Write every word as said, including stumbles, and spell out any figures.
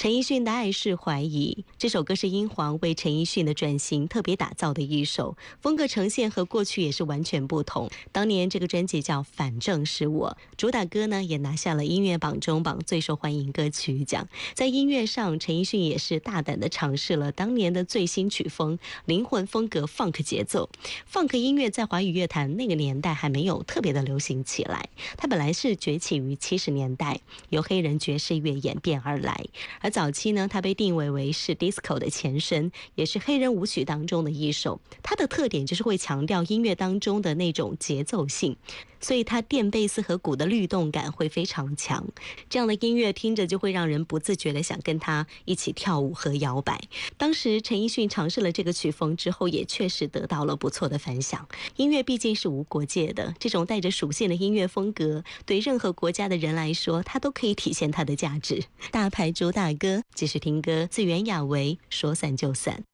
陈奕迅的《爱是怀疑》这首歌是英皇为陈奕迅的转型特别打造的一首，风格呈现和过去也是完全不同。当年这个专辑叫《反正是我》，主打歌呢也拿下了音乐榜中榜最受欢迎歌曲奖。在音乐上，陈奕迅也是大胆地尝试了当年的最新曲风，灵魂风格 funk 节奏。funk 音乐在华语乐坛那个年代还没有特别的流行起来，它本来是崛起于七十年代，由黑人爵士乐演变而来。而早期呢，它被定位为是 disco 的前身，也是黑人舞曲当中的一首。它的特点就是会强调音乐当中的那种节奏性，所以它电贝斯和鼓的律动感会非常强。这样的音乐听着就会让人不自觉的想跟他一起跳舞和摇摆。当时陈奕迅尝试了这个曲风之后，也确实得到了不错的反响。音乐毕竟是无国界的，这种带着属性的音乐风格，对任何国家的人来说，它都可以体现它的价值。大牌主打歌，继续听歌，自袁娅维，说散就散。